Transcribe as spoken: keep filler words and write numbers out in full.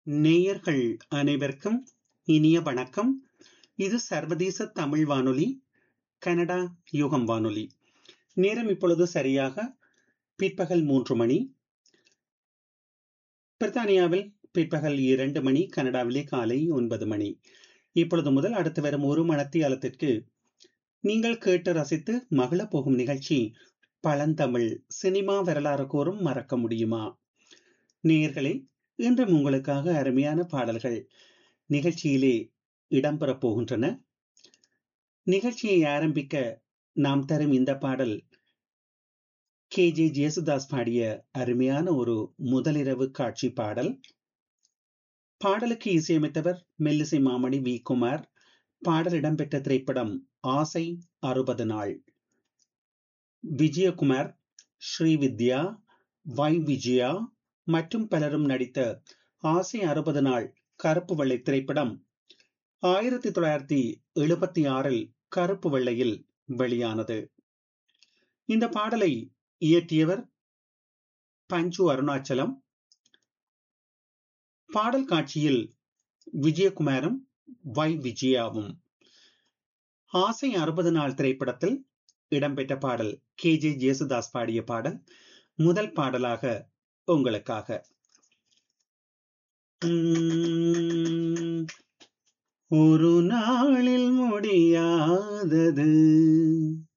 நேயர்கள் அனைவருக்கும் இனிய வணக்கம். இது சர்வதேச தமிழ் வானொலி, கனடா யுகம் வானொலி. நேரம் இப்பொழுது சரியாக பிற்பகல் மூன்று மணி. பிரித்தானியாவில் பிற்பகல் இரண்டு மணி, கனடாவிலே காலை ஒன்பது மணி. இப்பொழுது முதல் அடுத்து வரும் ஒரு மணத்தியாலத்திற்கு நீங்கள் கேட்டு ரசித்து மகிழ போகும் நிகழ்ச்சி பழந்தமிழ் சினிமா வரலாறு கூறும் மறக்க முடியுமா. நேயர்களே, இன்றும் உங்களுக்காக அருமையான பாடல்கள் நிகழ்ச்சியிலே இடம்பெறப் போகின்றன. நிகழ்ச்சியை ஆரம்பிக்க நாம் தரும் இந்த பாடல் கே ஜே ஜேசுதாஸ் பாடிய அருமையான ஒரு முதலிரவு காட்சி பாடல். பாடலுக்கு இசையமைத்தவர் மெல்லிசை மாமணி வி குமார். பாடல் இடம்பெற்ற திரைப்படம் ஆசை அறுபது நாள். விஜயகுமார், ஸ்ரீவித்யா, வை விஜயா மற்றும் பலரும் நடித்த ஆசை அறுபது நாள் கருப்பு வெள்ளை திரைப்படம் ஆயிரத்தி தொள்ளாயிரத்தி எழுபத்தி ஆறில் கருப்பு வெள்ளையில் வெளியானது. இந்த பாடலை இயற்றியவர் பஞ்சு அருணாச்சலம். பாடல் காட்சியில் விஜயகுமாரும் வை விஜயாவும். ஆசை அறுபது நாள் திரைப்படத்தில் இடம்பெற்ற பாடல் கே ஜே ஜேசுதாஸ் பாடிய பாடல். முதல் பாடலாக உங்களுக்காக. ஒரு நாளில் முடியாதது